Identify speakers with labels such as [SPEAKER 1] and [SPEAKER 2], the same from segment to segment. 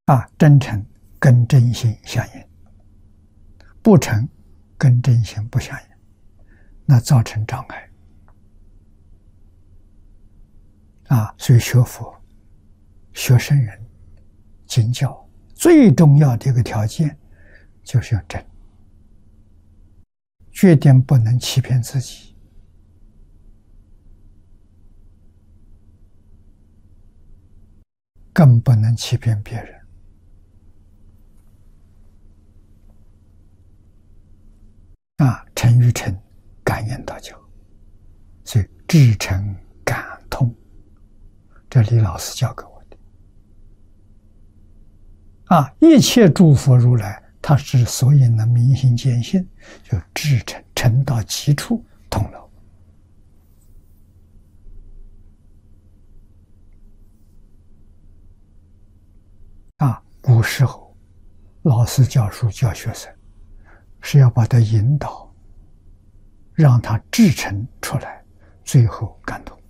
[SPEAKER 1] 真诚跟真心相应，不诚跟真心不相应，那造成障碍。所以学佛、学圣人、经教最重要的一个条件就是要真，决定不能欺骗自己。更不能欺骗别人。诚与诚，感应道交，所以至诚感通，这李老师教给我的。一切诸佛如来，他之所以能明心见性，就至诚，诚到极处通了。古时候老师教书教学生，是要把他引导，让他至诚出来，最后感动。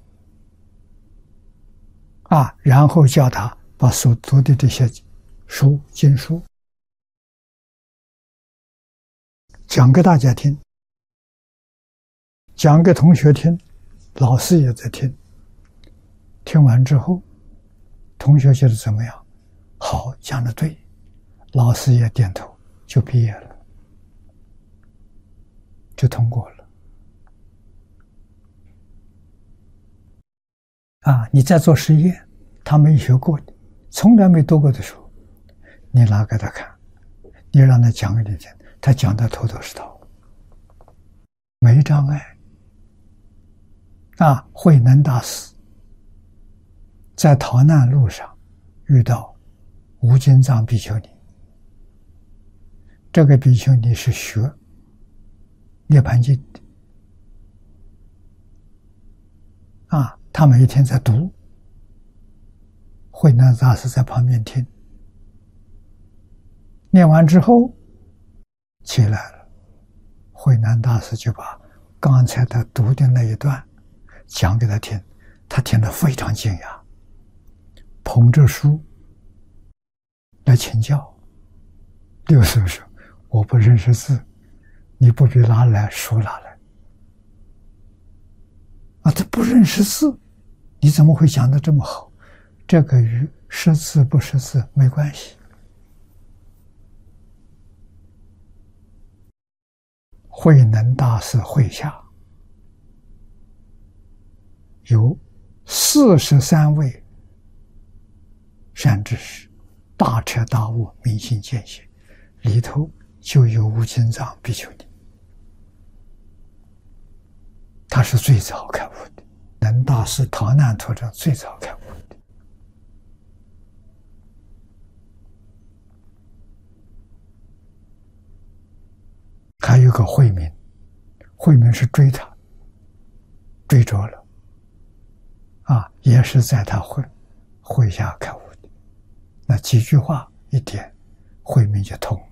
[SPEAKER 1] 然后叫他把所读的这些经书讲给大家听，讲给同学听，老师也在听。听完之后，同学觉得怎么样？好，讲得对，老师也点头，就毕业了，就通过了。你在做实验，他没学过的，从来没读过的书，你拿给他看，你让他讲给你听，他讲得头头是道，没障碍。慧能大师在逃难路上遇到无尽藏比丘尼，这个比丘尼是学涅槃经的，他每一天在读，慧能大师在旁边听，念完之后起来了，慧能大师就把刚才他读的那一段讲给他听，他听得非常惊讶，捧着书来请教。六师说：“我不认识字，你不必拿来，书拿来。”他不认识字，你怎么会讲得这么好？这个与识字不识字没关系。慧能大师会下有43位善知识，大彻大悟，明心见性，里头就有无尽藏比丘尼，他是最早开悟的。能大师逃难途中最早开悟的。还有个慧明，慧明是追他，追着了，也是在他会下开悟的。那几句话一点，慧明就通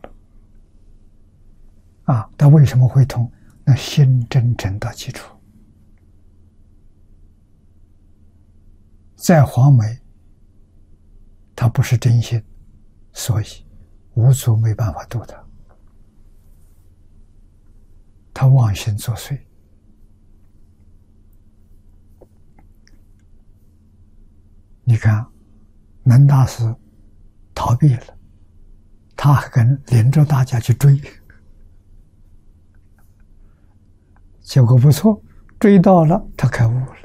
[SPEAKER 1] 了。他为什么会通？那心真诚到基础。在黄梅，他不是真心，所以无祖没办法度他，他妄心作祟。你看，能大师逃避了，他还跟领着大家去追，结果不错，追到了，他开悟了。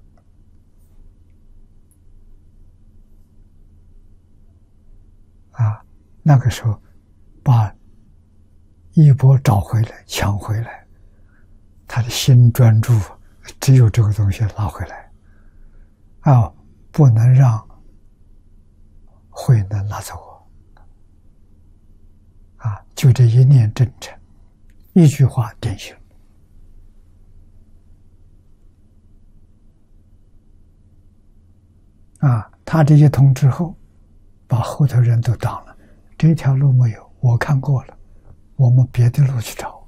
[SPEAKER 1] 那个时候把衣钵找回来，抢回来，他的心专注，只有这个东西拿回来，不能让慧能拿走就这一念真诚，一句话点醒。他这一通之后，把后头人都挡了，这条路没有，我看过了，我们别的路去找。